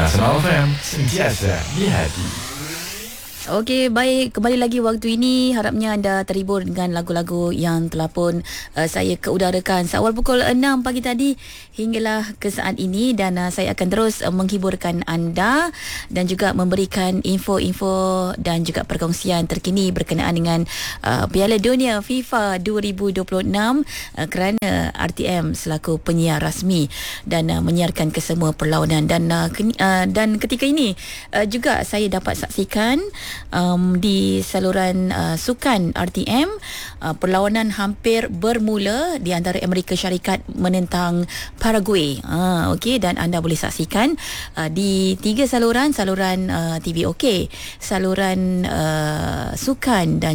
Nasional FM, sentiasa di hati. Okey, baik. Kembali lagi waktu ini. Harapnya anda terhibur dengan lagu-lagu yang telah pun saya keudarakan seawal pukul 6 pagi tadi hinggalah ke saat ini. Dan saya akan terus menghiburkan anda dan juga memberikan info-info dan juga perkongsian terkini berkenaan dengan Piala Dunia FIFA 2026 kerana RTM selaku penyiar rasmi dan menyiarkan kesemua perlawanan. Dan ketika ini juga saya dapat saksikan di saluran sukan RTM perlawanan hampir bermula di antara Amerika Syarikat menentang Paraguay. Okey, dan anda boleh saksikan di 3 saluran TV OK, saluran sukan dan